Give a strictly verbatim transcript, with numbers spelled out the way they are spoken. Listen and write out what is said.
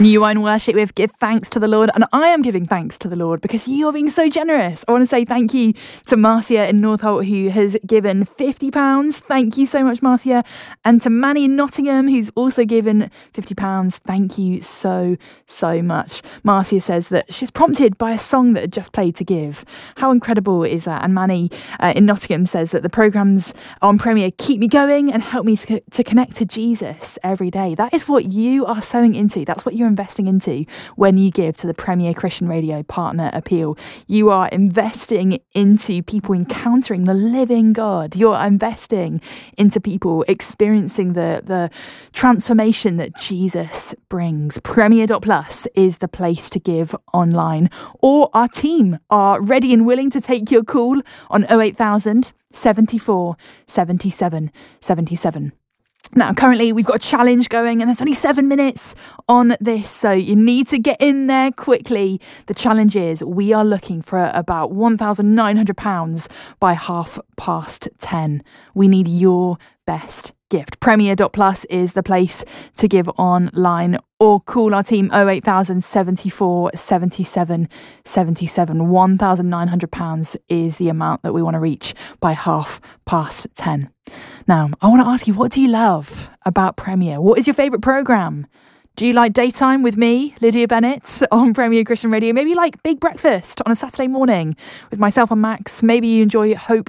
New Wine Worship with Give Thanks to the Lord, and I am giving thanks to the Lord because you are being so generous. I want to say thank you to Marcia in Northolt, who has given fifty pounds. Thank you so much, Marcia. And to Manny in Nottingham, who's also given fifty pounds. Thank you so, so much. Marcia says that she was prompted by a song that had just played to give. How incredible is that? And Manny uh, in Nottingham says that the programmes on Premier keep me going and help me to, to connect to Jesus every day. That is what you are sowing into. That's what you're investing into when you give to the Premier Christian Radio Partner Appeal. You are investing into people encountering the living God. You're investing into people experiencing the, the transformation that Jesus brings. Premier dot plus is the place to give online. Or our team are ready and willing to take your call on oh eight thousand, seventy-four, seventy-seven, seventy-seven. Now, currently, we've got a challenge going and there's only seven minutes on this, so you need to get in there quickly. The challenge is we are looking for about one thousand nine hundred pounds by half past ten. We need your best gift. Premier dot plus is the place to give online, or call our team oh eight thousand, seventy-four, seventy-seven, seventy-seven. one thousand nine hundred pounds is the amount that we want to reach by half past ten. Now, I want to ask you, what do you love about Premier? What is your favourite programme? Do you like Daytime with me, Lydia Bennett, on Premier Christian Radio? Maybe you like Big Breakfast on a Saturday morning with myself and Max. Maybe you enjoy Hope